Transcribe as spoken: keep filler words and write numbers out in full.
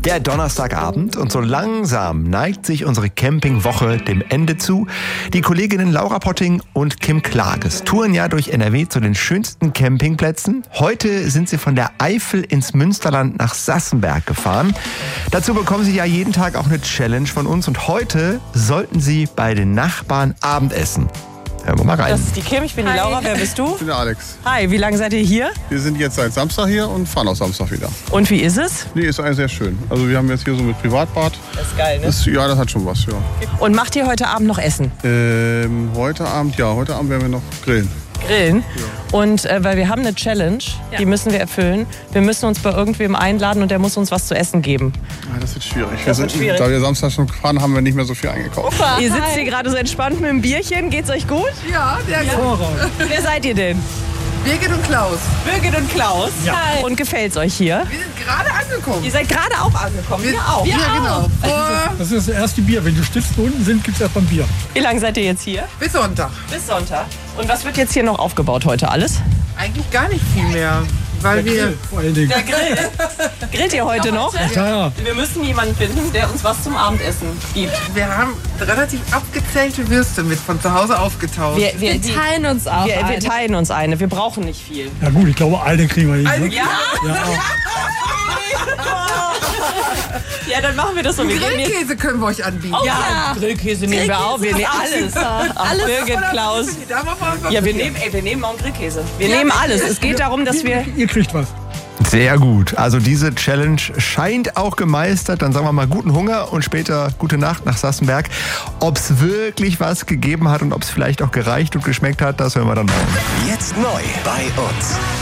Ja, Donnerstagabend und so langsam neigt sich unsere Campingwoche dem Ende zu. Die Kolleginnen Laura Potting und Kim Klages touren ja durch N R W zu den schönsten Campingplätzen. Heute sind sie von der Eifel ins Münsterland nach Sassenberg gefahren. Dazu bekommen sie ja jeden Tag auch eine Challenge von uns und heute sollten sie bei den Nachbarn Abendessen. Hören wir mal rein. Das ist die Kim, ich bin Hi. die Laura. Wer bist du? Ich bin der Alex. Hi, wie lange seid ihr hier? Wir sind jetzt seit Samstag hier und fahren auch Samstag wieder. Und wie ist es? Nee, ist eigentlich sehr schön. Also wir haben jetzt hier so mit Privatbad. Das ist geil, ne? Das, ja, das hat schon was, ja. Und macht ihr heute Abend noch Essen? Ähm, heute Abend, ja, heute Abend werden wir noch grillen. Grillen? Ja. Und äh, weil wir haben eine Challenge, ja. die müssen wir erfüllen. Wir müssen uns bei irgendwem einladen und der muss uns was zu essen geben. Ah, das wird schwierig. Das wir wird sind, schwierig. Da wir Samstag schon fahren, haben wir nicht mehr so viel eingekauft. Opa, ihr sitzt hier gerade so entspannt mit dem Bierchen. Geht's euch gut? Ja, sehr ja. gut. Wer seid ihr denn? Birgit und Klaus. Birgit und Klaus? Ja. Hi. Und gefällt's euch hier? Wir sind gerade angekommen. Ihr seid gerade auch angekommen? Wir, wir auch. Ja, wir genau. Auch. Vor Das ist das erste Bier. Wenn die Stifte unten sind, gibt es erst mal ein Bier. Wie lange seid ihr jetzt hier? Bis Sonntag. Bis Sonntag. Und was wird jetzt hier noch aufgebaut heute alles? Eigentlich gar nicht viel mehr. Weil Der wir. Grill, vor allen Dingen. Der Grill. Grillt ihr heute noch? Ja, ja. Wir müssen jemanden finden, der uns was zum Abendessen gibt. Wir haben relativ abgezählte Würste mit von zu Hause aufgetauscht. Wir, wir, Wir die, teilen uns auch wir, wir eine. teilen uns eine. Wir brauchen nicht viel. Ja gut, ich glaube, eine kriegen wir hin. Eine Ne? Ja? Ja. Ja, dann machen wir das so. Wir gehen jetzt- Grillkäse können wir euch anbieten. Oh, ja, Grillkäse nehmen wir auch. Wir nehmen alles. Alles. Birgit, Klaus. Da machen wir einfach Ja, wir viel. nehmen, ey, wir nehmen auch einen Grillkäse. Wir nehmen alles. Es geht darum, dass wir... Ihr kriegt was. Sehr gut. Also diese Challenge scheint auch gemeistert. Dann sagen wir mal guten Hunger und später gute Nacht nach Sassenberg. Ob es wirklich was gegeben hat und ob es vielleicht auch gereicht und geschmeckt hat, das hören wir dann morgen. Jetzt neu bei uns.